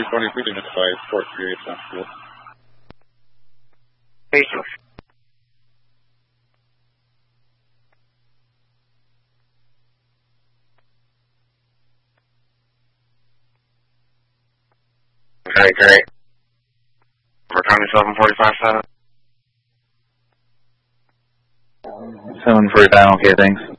320 feet and by Port 38 sounds good. Hey, great. Return to 745-7. 745, okay, thanks.